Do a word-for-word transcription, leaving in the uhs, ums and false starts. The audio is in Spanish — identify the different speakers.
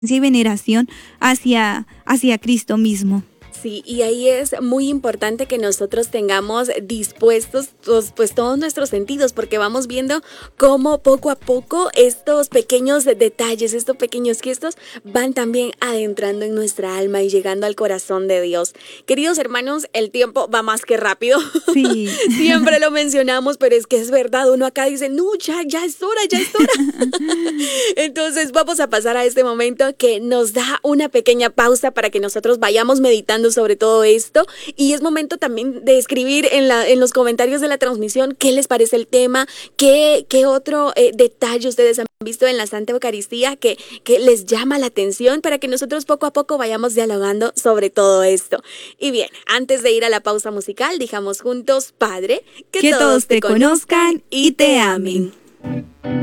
Speaker 1: y veneración hacia, hacia Cristo mismo.
Speaker 2: Sí, y ahí es muy importante que nosotros tengamos dispuestos pues, pues todos nuestros sentidos, porque vamos viendo cómo poco a poco estos pequeños detalles, estos pequeños gestos van también adentrando en nuestra alma y llegando al corazón de Dios. Queridos hermanos, el tiempo va más que rápido.
Speaker 1: Sí.
Speaker 2: Siempre lo mencionamos, pero es que es verdad, uno acá dice, no, ya, ya es hora, ya es hora. Entonces vamos a pasar a este momento que nos da una pequeña pausa para que nosotros vayamos meditando sobre todo esto, y es momento también de escribir en, la, en los comentarios de la transmisión qué les parece el tema, qué, qué otro eh, detalle ustedes han visto en la Santa Eucaristía que, que les llama la atención, para que nosotros poco a poco vayamos dialogando sobre todo esto. Y bien, antes de ir a la pausa musical, dijamos juntos, Padre, que,
Speaker 1: que todos te conozcan y te amen.